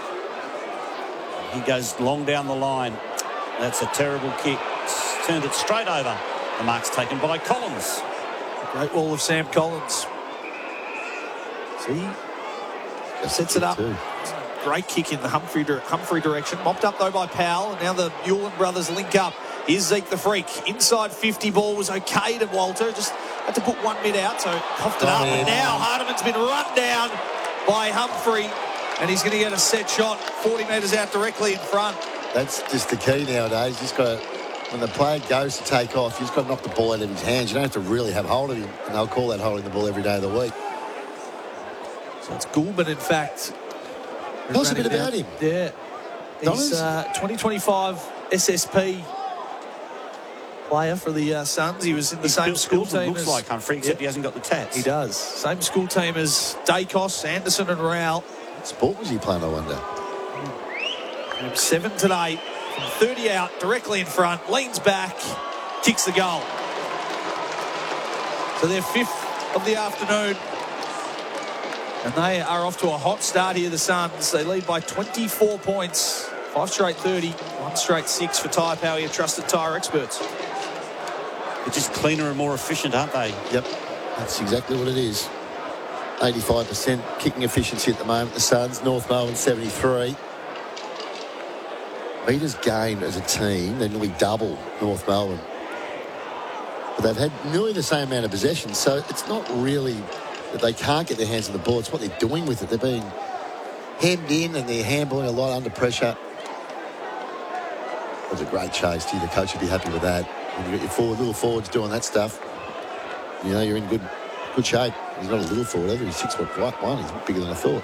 He goes long down the line. That's a terrible kick. Turned it straight over. The mark's taken by Collins. Great wall of Sam Collins. See? Sets it up. Great kick in the Humphrey, Humphrey direction. Mopped up, though, by Powell. And now the Newland brothers link up. Here's Zeke the Freak. Inside fifty ball was okay to Walter. Just had to put one mid out, so coughed it up. And now Hardiman's been run down by Humphrey. And he's going to get a set shot forty metres out directly in front. That's just the key nowadays. You just got to, when the player goes to take off, you've just got to knock the ball out of his hands. You don't have to really have hold of him. And they'll call that holding the ball every day of the week. So it's Goulburn, in fact. Tell us a bit about him. Yeah. He's uh, twenty twenty-five S S P player for the uh, Suns. He was in the He's same built, school built team looks as... like Humphrey, except Yep. he hasn't got the tats. He does. Same school team as Dacos, Anderson and Rao. What sport was he playing, I wonder? And seven today. From thirty out, directly in front. Leans back. Kicks the goal. So they're fifth of the afternoon. And they are off to a hot start here, the Suns. They lead by twenty-four points. Five straight thirty, one straight six for Tyre Power, your trusted tyre experts. They're just cleaner and more efficient, aren't they? Yep, that's exactly what it is. eighty-five percent kicking efficiency at the moment. The Suns, North Melbourne seventy-three. Metres gained as a team, they're nearly double North Melbourne. But they've had nearly the same amount of possession, so it's not really that they can't get their hands on the ball. It's what they're doing with it. They're being hemmed in and they're handballing a lot under pressure. It was a great chase, too. The coach would be happy with that. When you got your forward, little forwards doing that stuff, you know, you're in good good shape. He's not a little forward either. He's six foot one. He's bigger than I thought.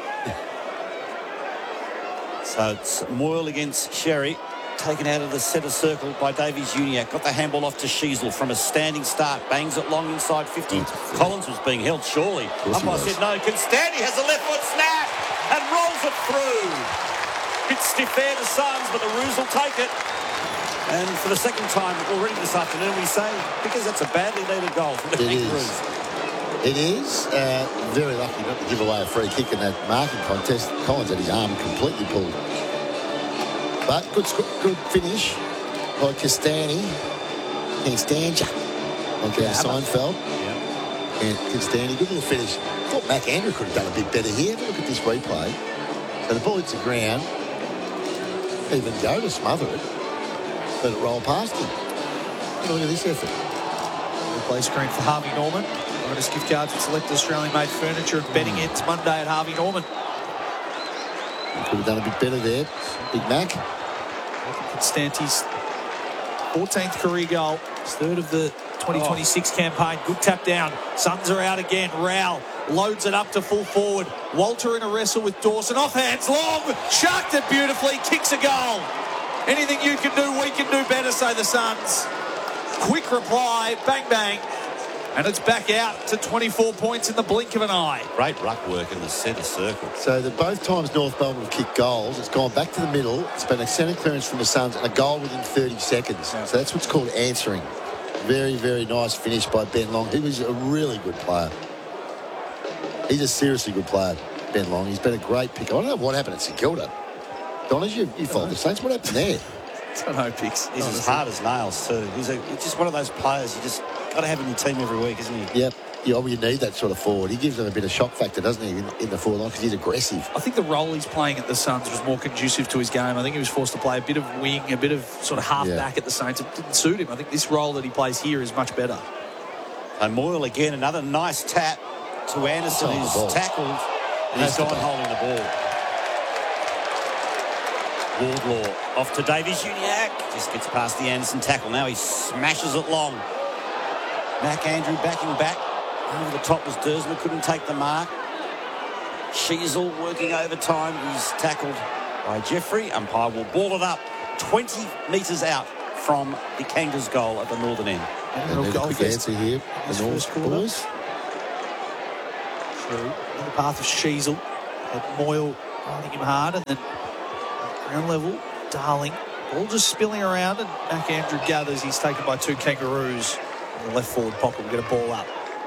So it's Moyle against Sherry. Taken out of the centre circle by Davies Uniacke. Got the handball off to Sheasel from a standing start. Bangs it long inside fifty. Oh, Collins was being held, surely. Umpire said no. Constanti has a left foot snap and rolls it through. Bit stiff there, the Suns, but the Roos will take it. And for the second time already this afternoon, we say, because that's a badly needed goal from the Kangaroos. It is. Uh, very lucky not to give away a free kick in that marking contest. Collins had his arm completely pulled. But good good finish by Castani. Constantia. Like yeah, Seinfeld. Yeah. And Castani, good little finish. I thought Mac Andrew could have done a bit better here. Look at this replay. So the ball hits the ground. Even go to smother it. Let it roll past him. Look at this effort. Replay screen for Harvey Norman. Bonus gift cards with select Australian-made furniture and betting ends Monday at Harvey Norman. Could have done a bit better there. Big Mac. Constanti's fourteenth career goal. His third of the twenty twenty-six oh. campaign. Good tap down. Suns are out again. Rao loads it up to full forward. Walter in a wrestle with Dawson. Off hands, long. Sharked it beautifully. Kicks a goal. Anything you can do, we can do better, say the Suns. Quick reply. Bang, bang. And it's back out to twenty-four points in the blink of an eye. Great ruck work in the centre circle. So that both times North Melbourne have kicked goals, it's gone back to the middle. It's been a centre clearance from the Suns and a goal within thirty seconds. Yeah. So that's what's called answering. Very, very nice finish by Ben Long. He was a really good player. He's a seriously good player, Ben Long. He's been a great pick. I don't know what happened at St Kilda. Donners, you, you followed the Saints. What happened there? I don't know, Pix. He's as hard as nails, too. He's, a, he's just one of those players you just got to have in your team every week, isn't he? Yep. Yeah, well, you need that sort of forward. He gives them a bit of shock factor, doesn't he, in, in the forward line, because he's aggressive. I think the role he's playing at the Suns was more conducive to his game. I think he was forced to play a bit of wing, a bit of sort of half yeah. back at the Saints. It didn't suit him. I think this role that he plays here is much better. And Moyle again, another nice tap to Anderson, who's oh, tackled, and he's gone holding the ball. Wardlaw off to Davies Uniacke. Just gets past the Anderson tackle. Now he smashes it long. Mac Andrew backing back. Over the top was Dersma, couldn't take the mark. Sheasel working overtime. He's tackled by Jeffrey. Umpire will ball it up twenty metres out from the Kangas goal at the northern end. And there's a quick answer here. The North boys. True. In the path of Sheasel. Had Moyle riding him hard, and then ground level, Darling. Ball just spilling around, and Mac Andrew gathers. He's taken by two Kangaroos. In the left forward pocket will get a ball up.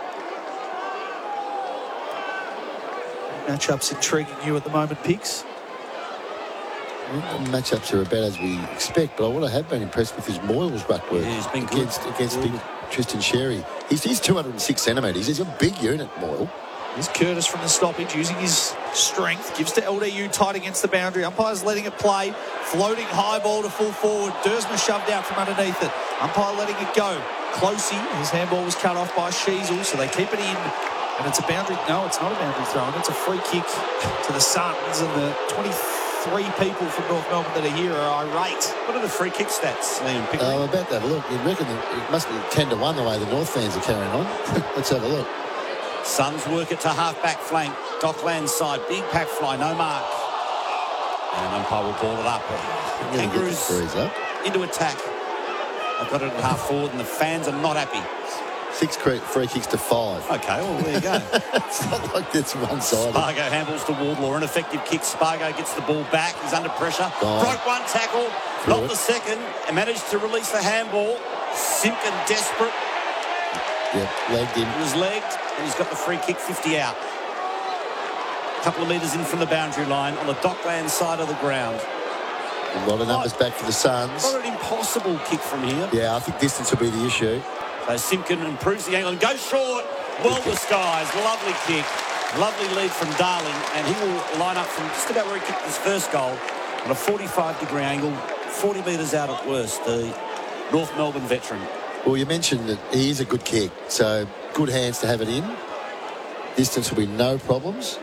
Matchups intriguing you at the moment, Pix? Well, the matchups are about as we expect, but what I have been impressed with is Moyle's ruck work yeah, he's been against, good. against big Tristan Sherry. He's, he's two hundred six centimetres. He's a big unit, Moyle. Here's Curtis from the stoppage, using his strength. Gives to L D U tight against the boundary. Umpire's letting it play. Floating high ball to full forward. Dersma shoved out from underneath it. Umpire letting it go. Closey, his handball was cut off by Sheasel, so they keep it in. And it's a boundary. No, it's not a boundary throw. It's a free kick to the Suns. And the twenty-three people from North Melbourne that are here are irate. What are the free kick stats, Liam Pickering? Oh, about that. Look, you reckon it must be ten to one the way the North fans are carrying on. Let's have a look. Suns work it to half-back flank. Dockland side. Big pack fly. No mark. And umpire will ball it up. Kangaroos up. Into attack. I've got it at half forward, and the fans are not happy. Six free kicks to five. Okay, well, there you go. It's not like it's one-sided. Spargo handballs to Wardlaw. An effective kick. Spargo gets the ball back. He's under pressure. Gone. Broke one tackle. Through not it. the second. And managed to release the handball. Simpkin desperate. Yep, legged him. He was legged, and he's got the free kick fifty out. A couple of metres in from the boundary line on the Dockland side of the ground. A lot of numbers back for the Suns. Not an impossible kick from here. Yeah, I think distance will be the issue. So Simpkin improves the angle and goes short. Well disguised. Lovely kick. Lovely lead from Darling. And he will line up from just about where he kicked his first goal on a forty-five degree angle, forty metres out at worst, the North Melbourne veteran. Well, you mentioned that he is a good kick, so good hands to have it in. Distance will be no problems.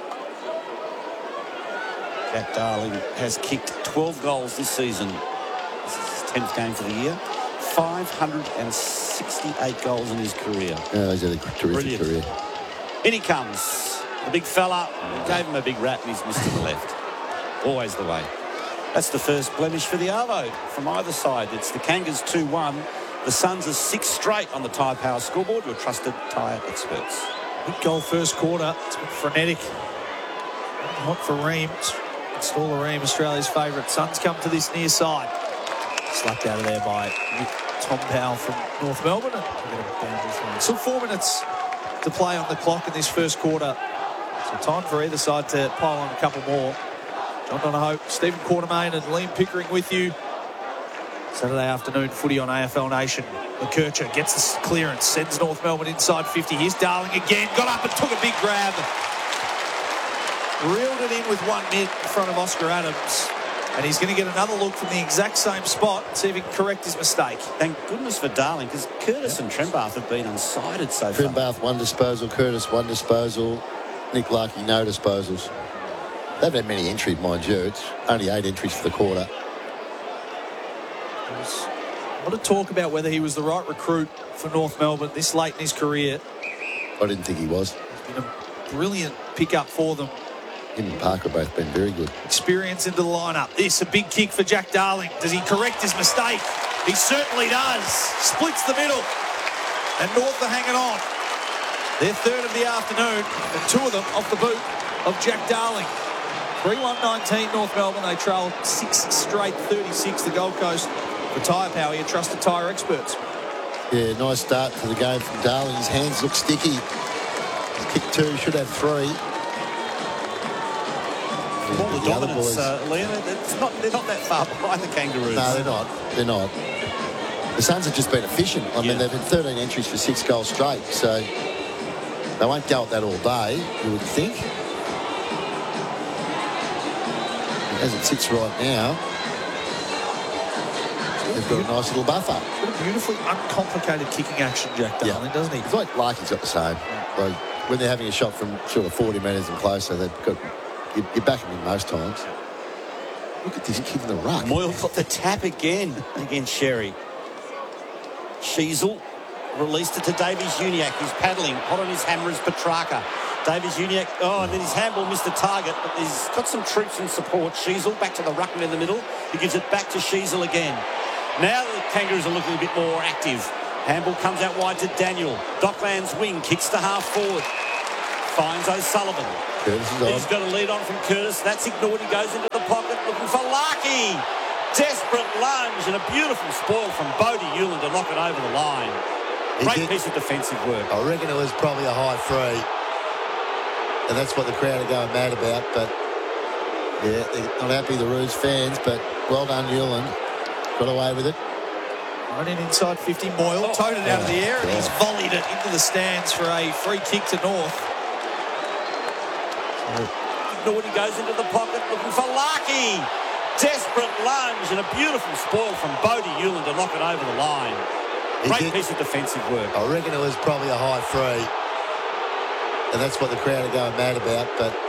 Jack Darling has kicked twelve goals this season. This is his tenth game for the year. five hundred sixty-eight goals in his career. Yeah, he's had a terrific Brilliant. career. In he comes. The big fella gave him a big rat and he's missed to the left. Always the way. That's the first blemish for the Arvo from either side. It's the Kangas two one. The Suns are six straight on the Tyre Power scoreboard. Your trusted tyre experts. Big goal first quarter. It's been frenetic. Not for Reams. Install the Ream, Australia's favourite. Suns come to this near side. Slapped out of there by Tom Powell from North Melbourne. And still four minutes to play on the clock in this first quarter. So time for either side to pile on a couple more. John Donahoe, Stephen Quartermain and Liam Pickering with you. Saturday afternoon footy on A F L Nation. McKercher gets the clearance, sends North Melbourne inside fifty. Here's Darling again, got up and took a big grab. Reeled it in with one mid in front of Oscar Adams. And he's going to get another look from the exact same spot and see if he can correct his mistake. Thank goodness for Darling, because Curtis and Trembath have been unsided so far. Trembath, one disposal. Curtis, one disposal. Nick Larkey, no disposals. They've had many entries, mind you. It's only eight entries for the quarter. A lot of talk about whether he was the right recruit for North Melbourne this late in his career. I didn't think he was. It's been a brilliant pick-up for them. Him and Parker both been very good. Experience into the lineup. This, a big kick for Jack Darling. Does he correct his mistake? He certainly does. Splits the middle. And North are hanging on. Their third of the afternoon, and two of them off the boot of Jack Darling. three one nineteen North Melbourne. They trail six straight thirty-six the Gold Coast for tyre power. Your trusted tyre experts. Yeah, nice start to the game from Darling. His hands look sticky. He's kicked two, should have three. All the, the other dominance, boys. uh, Liam, it's not, they're not that far behind the Kangaroos. No, they're not. They're not. The Suns have just been efficient. I Yeah. mean, they've had thirteen entries for six goals straight, so they won't go at that all day, you would think. As it sits right now, they've got a nice little buffer. What a beautifully uncomplicated kicking action, Jack Darling, Yeah. doesn't he? It's like Larky's got the same. Like when they're having a shot from sort of forty metres and closer, they've got you, you back them in most times. Look at this kid in the ruck. Moyle got the tap again against Sherry. Sheasel released it to Davies Uniac, who's paddling. Hot on his hammer is Petrarca. Davies Uniac, oh, and then his handball missed the target, but he's got some troops in support. Sheasel back to the ruckman in the middle. He gives it back to Sheasel again. Now the Kangaroos are looking a bit more active. Handball comes out wide to Daniel. Dockland's wing kicks to half forward. Finds O'Sullivan. Curtis is on. He's got a lead on from Curtis. That's ignored. He goes into the pocket looking for Larky. Desperate lunge and a beautiful spoil from Bodie Hewland to knock it over the line. Great did- piece of defensive work. I reckon it was probably a high three. And that's what the crowd are going mad about. But, yeah, they're not happy, the Roos fans. But well done, Newland. Got away with it. Right in inside fifty. Moyle towed it out of the air and he's volleyed it into the stands for a free kick to North. Ignored. He goes into the pocket looking for Larky. Desperate lunge and a beautiful spoil from Bodie Hewland to knock it over the line. He Great did- piece of defensive work. I reckon it was probably a high three. And that's what the crowd are going mad about. But